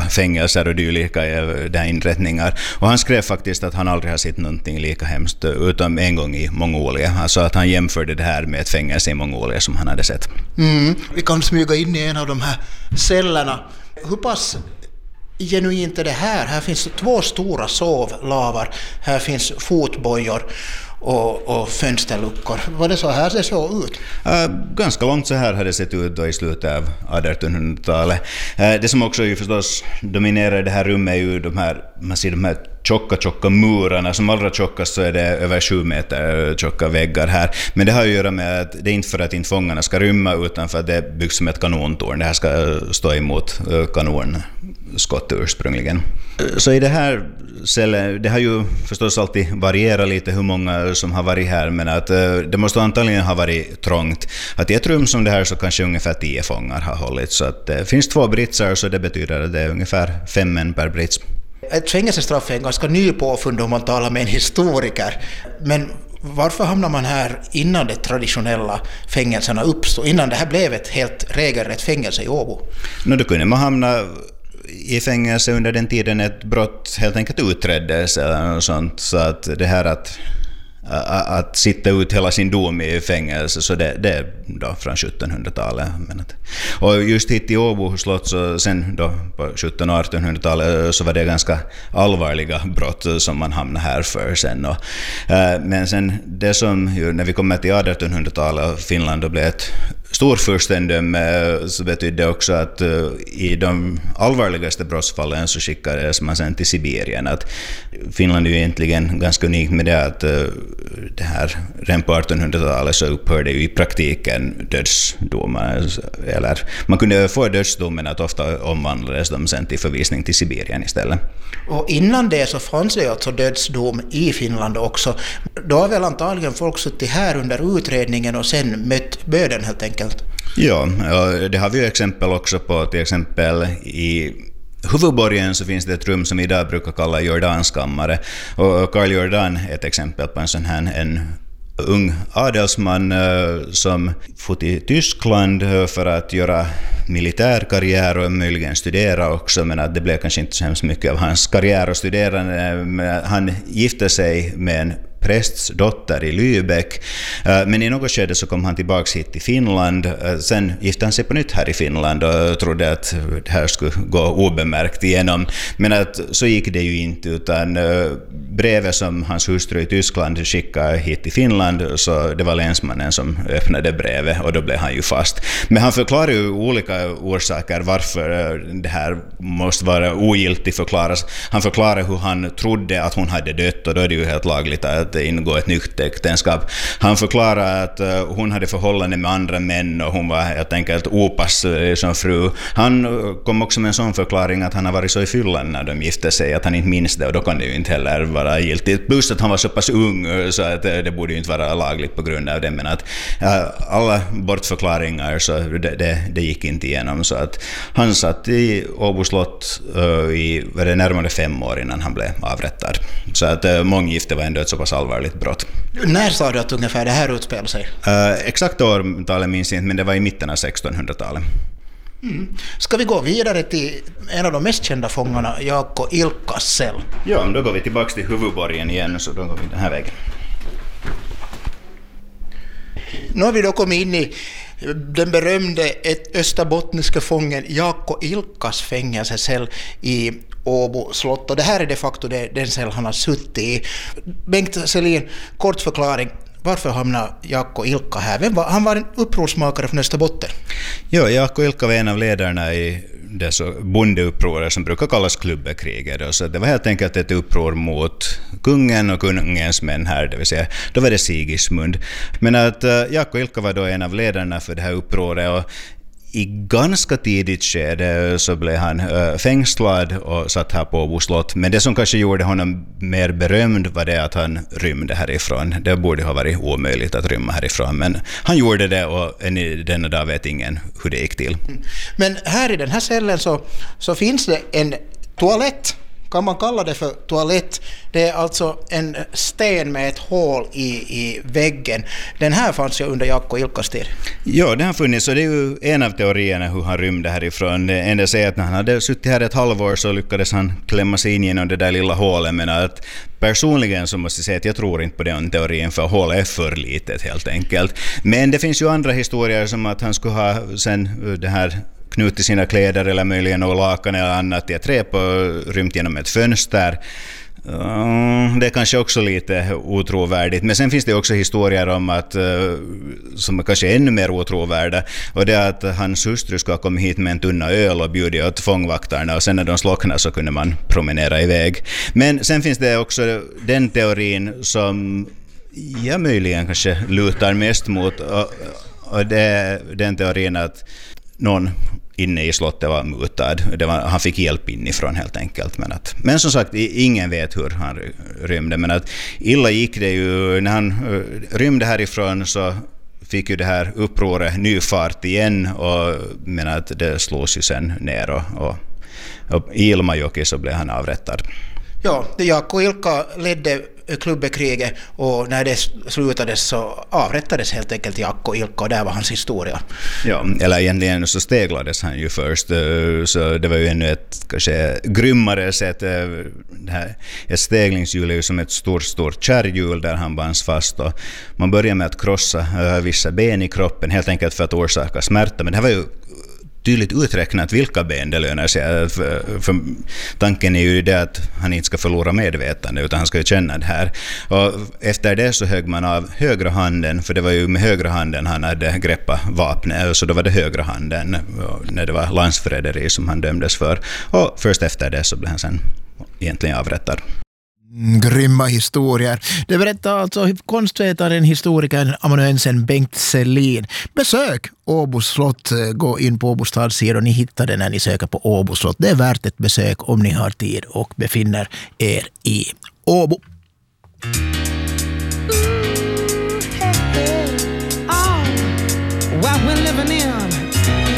fängelser och dylika där inrättningar. Och han skrev faktiskt att han aldrig har sett någonting lika hemskt utom en gång i Mongolia. Alltså att han jämförde det här med ett fängelse i Mongolia som han hade sett. Vi kan smyga in i en av de här cellerna. Hur pass genuint är det här? Här finns 2 stora sovlavar, här finns fotbojor och fönsterluckor. Var det så här det såg ut? Ganska långt så här hade det sett ut då i slutet av 1800-talet. Det som också ju förstås dominerar det här rummet är ju man ser de här tjocka murarna. Som allra tjockast så är det över 7 meter tjocka väggar här. Men det har ju att göra med att det är inte för att inte fångarna ska rymma utan för att det byggs som ett kanontorn. Det här ska stå emot kanonskott ursprungligen. Så i det här cellen, det har ju förstås alltid varierat lite hur många som har varit här, men att det måste antagligen ha varit trångt. Att i ett rum som det här så kanske ungefär 10 fångar har hållit. Så att det finns 2 britsar, så det betyder att det är ungefär 5 män per brits. Ett fängelsestraff är en ganska ny påfund om man talar med en historiker. Men varför hamnar man här innan de traditionella fängelserna uppstod? Innan det här blev ett helt regelrätt fängelse i Åbo? Då kunde man hamna i fängelse under den tiden ett brott helt enkelt utreddes eller något sånt. Så att det här att sitta ut hela sin dom i fängelse, så det är då från 1700-talet. Och just hit i Åbo slott, så sen då på 1700- och 1800-talet så var det ganska allvarliga brott som man hamnade här för sen. Men sen det som, när vi kommer till 1800-talet och Finland då blev ett storfurstendöme, så betydde också att i de allvarligaste brottsfallen så skickades man sen till Sibirien. Att Finland är ju egentligen ganska unikt med det att det här redan på 1800-talet så upphörde ju i praktiken dödsdomar. Eller man kunde få dödsdomen, att ofta omvandlades de sen till förvisning till Sibirien istället. Och innan det så fanns det alltså dödsdom i Finland också. Då har väl antagligen folk suttit här under utredningen och sen mött böden helt enkelt. Ja, det har vi ju exempel också på. Till exempel i huvudborgen så finns det ett rum som vi idag brukar kalla Jordanskammare. Och Karl Jordan är ett exempel på en sån här ung adelsman som fått i Tyskland för att göra militärkarriär och möjligen studera också, men att det blev kanske inte så hemskt mycket av hans karriär och studerande. Han gifte sig med en prästs dotter i Lübeck, men i något skede så kom han tillbaks hit till Finland. Sen gifte han sig på nytt här i Finland och trodde att det här skulle gå obemärkt igenom, men att så gick det ju inte, utan brevet som hans hustru i Tyskland skickade hit till Finland, så det var länsmannen som öppnade brevet och då blev han ju fast. Men han förklarar ju olika orsaker varför det här måste vara ogiltigt förklaras. Han förklarar hur han trodde att hon hade dött, och då är det ju helt lagligt att ingå ett nytt äktenskap. Han förklarar att hon hade förhållande med andra män och hon var helt enkelt opass som fru. Han kom också med en sån förklaring att han har varit så i fyllan när de gifte sig att han inte minns det, och då kan det ju inte heller vara giltigt. Plus att han var så pass ung så att det borde ju inte vara lagligt på grund av det, men att alla bortförklaringar så det gick inte igenom, så att han satt i Åbo slott i närmare 5 år innan han blev avrättad. Så att månggifte var ändå ett så pass allvarligt brott. När sa du att ungefär det här utspelade sig? Exakt årtalet minns jag inte, men det var i mitten av 1600-talet. Ska vi gå vidare till en av de mest kända fångarna, Jaakko Ilkkas cell? Ja, då går vi tillbaka till huvudborgen igen, så då går vi den här vägen. Nu har vi då kommit in i den berömde österbottniska fången Jaakko Ilkkas fängelsecell i Åbo slott, och det här är de facto den cell han har suttit i. Bengt Selin, kort förklaring. Varför hamnade Jaakko Ilkka här? Han var en upprorsmakare från Österbotten. Ja, Jaakko Ilkka var en av ledarna i det bondeupproret som brukar kallas klubbekriget. Så det var helt enkelt ett uppror mot kungen och kungens män här, det vill säga då var det Sigismund. Men att Jaakko Ilkka var då en av ledarna för det här upproret, och i ganska tidigt skede så blev han fängslad och satt här på Åbo slott. Men det som kanske gjorde honom mer berömd var det att han rymde härifrån. Det borde ha varit omöjligt att rymma härifrån, men han gjorde det, och än i denna dag vet ingen hur det gick till. Men här i den här cellen så finns det en toalett. kan man kalla det för toalett? Det är alltså en sten med ett hål i väggen. Den här fanns ju under Jaakko Ilkkas tid. Ja, det har funnits, och det är ju en av teorierna hur han rymde härifrån. Det enda säger att när han hade suttit här ett halvår så lyckades han klämma sig in genom det där lilla hålet, men att personligen så måste jag säga att jag tror inte på den teorin, för hålet är för litet helt enkelt. Men det finns ju andra historier som att han skulle ha sen det här knutit sina kläder eller möjligen något lakan eller annat i ett trä och rymt genom ett fönster. Det är kanske också lite otrovärdigt, men sen finns det också historier om att som kanske är ännu mer otrovärda, och det är att hans hustru ska komma hit med en tunna öl och bjuda åt fångvaktarna, och sen när de slocknar så kunde man promenera iväg. Men sen finns det också den teorin som jag möjligen kanske lutar mest mot, och det är den teorin att någon inne i slottet var mutad. Han fick hjälp inifrån helt enkelt. Men som sagt, ingen vet hur han rymde. Men att illa gick det ju. När han rymde härifrån så fick ju det här upproret ny fart igen. Men att det slås ju sen ner. Och i Ilmajoki så blev han avrättad. Ja, Jaakko Ilkka ledde klubbekriget, och när det slutades så avrättades helt enkelt Jaakko Ilkka, och där var hans historia. Ja, eller egentligen så steglades han ju först, så det var ju ännu ett kanske grymmare sätt. Ett steglingshjul är ju som ett stort kärrhjul där han bands fast, och man börjar med att krossa vissa ben i kroppen helt enkelt för att orsaka smärta, men det här var ju tydligt uträknat vilka ben det lönar sig. För tanken är ju det att han inte ska förlora medvetande, utan han ska ju känna det här. Och efter det så högg man av högra handen, för det var ju med högra handen han hade greppat vapnet, så då var det högra handen när det var landsförräderi som han dömdes för. Och först efter det så blev han sen egentligen avrättad. Grymma historier. Det berättar alltså konstvetaren, historikern, amanuensen Bengt Selin. Besök Åbos slott. Gå in på Åbo stadssida och ni hittar det när ni söker på Åbo slott. Det är värt ett besök om ni har tid och befinner er i Åbo. What we're living in